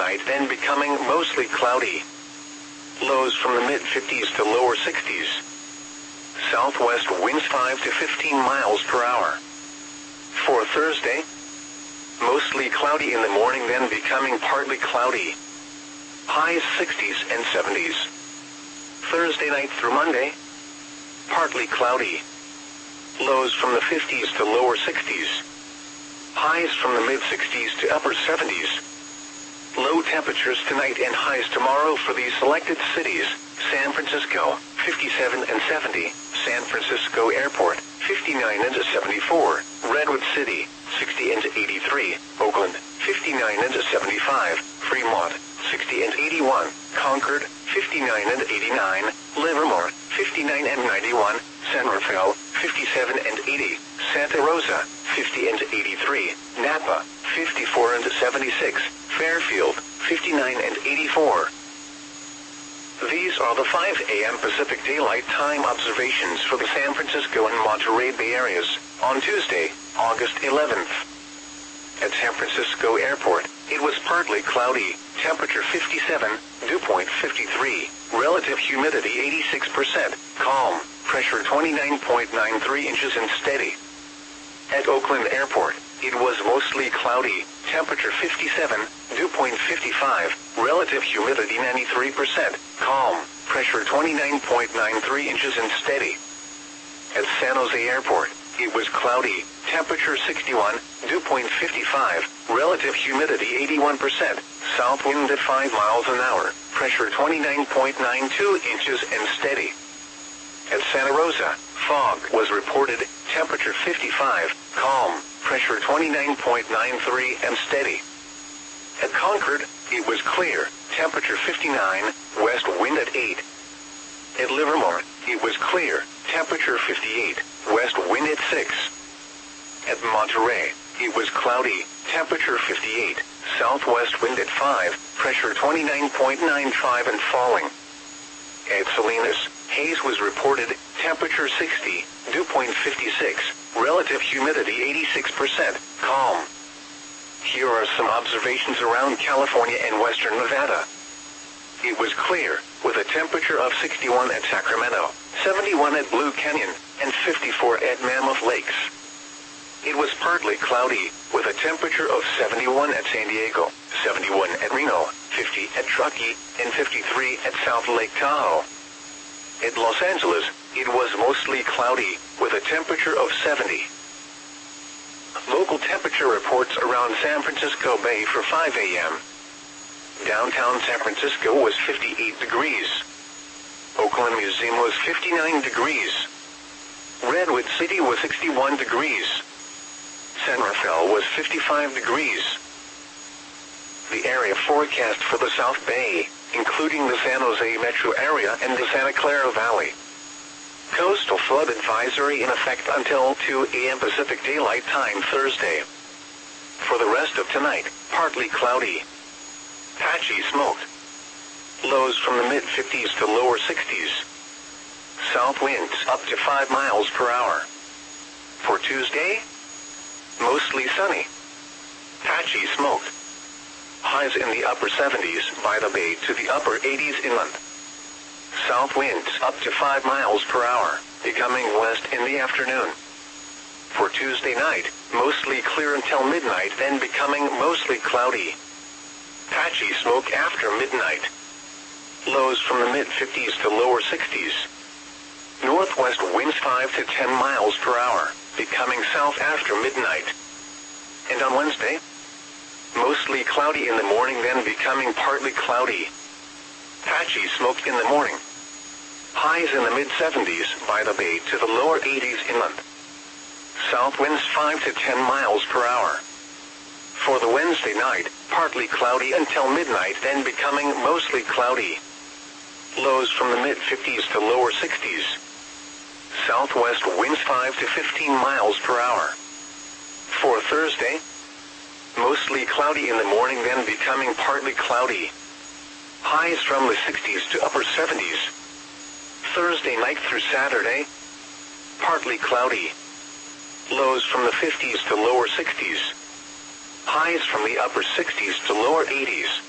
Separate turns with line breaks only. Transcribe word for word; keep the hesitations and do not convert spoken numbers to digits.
midnight, then becoming mostly cloudy. Lows from the mid-fifties to lower sixties. Southwest winds five to fifteen miles per hour. For Thursday, mostly cloudy in the morning, then becoming partly cloudy. Highs sixties and seventies. Thursday night through Monday, partly cloudy. Lows from the fifties to lower sixties. Highs from the mid-sixties to upper seventies. Low temperatures tonight and highs tomorrow for these selected cities: San Francisco, fifty-seven and seventy, San Francisco Airport, fifty-nine and seventy-four, Redwood City, sixty and eighty-three, Oakland, fifty-nine and seventy-five, Fremont, sixty and eighty-one, Concord, fifty-nine and eighty-nine, Livermore, fifty-nine and ninety-one, San Rafael, fifty-seven and eighty, Santa Rosa, fifty and eighty-three, Napa, fifty-four and seventy-six, Fairfield, fifty-nine and eighty-four. These are the five A M Pacific Daylight Time observations for the San Francisco and Monterey Bay areas on Tuesday, August eleventh. At San Francisco Airport, it was partly cloudy, temperature fifty-seven, dew point fifty-three, relative humidity eighty-six percent, calm, pressure twenty-nine point nine three inches and steady. At Oakland Airport, it was mostly cloudy, temperature fifty-seven, dew point fifty-five, relative humidity ninety-three percent, calm, pressure twenty-nine point nine three inches and steady. At San Jose Airport, it was cloudy, temperature sixty-one, dew point fifty-five, relative humidity eighty-one percent, south wind at five miles an hour, pressure twenty-nine point nine two inches and steady. At Santa Rosa, fog was reported, temperature fifty-five, calm, pressure twenty-nine point nine three and steady. At Concord, it was clear, temperature fifty-nine, west wind at eight. At Livermore, it was clear, temperature fifty-eight, west wind at six. At Monterey, it was cloudy, temperature fifty-eight, southwest wind at five, pressure twenty-nine point nine five and falling. At Salinas, haze was reported, temperature sixty, dew point fifty-six, relative humidity eighty-six percent, calm. Here are some observations around California and western Nevada. It was clear, with a temperature of sixty-one at Sacramento, seventy-one at Blue Canyon, and fifty-four at Mammoth Lakes. It was partly cloudy, with a temperature of seventy-one at San Diego, seventy-one at Reno, fifty at Truckee, and fifty-three at South Lake Tahoe. At Los Angeles, it was mostly cloudy, with a temperature of seventy. Local temperature reports around San Francisco Bay for five A M Downtown San Francisco was fifty-eight degrees. Oakland Museum was fifty-nine degrees. Redwood City was sixty-one degrees. San Rafael was fifty-five degrees. The area forecast for the South Bay, including the San Jose metro area and the Santa Clara Valley. Coastal flood advisory in effect until two A M Pacific Daylight Time Thursday. For the rest of tonight, partly cloudy. Patchy smoke. Lows from the mid-fifties to lower sixties. South winds up to five miles per hour. For Tuesday, mostly sunny. Patchy smoke. Highs in the upper seventies by the bay to the upper eighties inland. South winds up to five miles per hour, becoming west in the afternoon. For Tuesday night, mostly clear until midnight, then becoming mostly cloudy. Patchy smoke after midnight. Lows from the mid-fifties to lower sixties. Northwest winds five to ten miles per hour, becoming south after midnight. And on Wednesday, mostly cloudy in the morning, then becoming partly cloudy. Patchy smoke in the morning. Highs in the mid-seventies by the bay to the lower eighties inland. South winds five to ten miles per hour. For the Wednesday night, partly cloudy until midnight, then becoming mostly cloudy. Lows from the mid-fifties to lower sixties. Southwest winds five to fifteen miles per hour. For Thursday, mostly cloudy in the morning, then becoming partly cloudy. Highs from the sixties to upper seventies. Thursday night through Saturday, partly cloudy. Lows from the fifties to lower sixties. Highs from the upper sixties to lower eighties.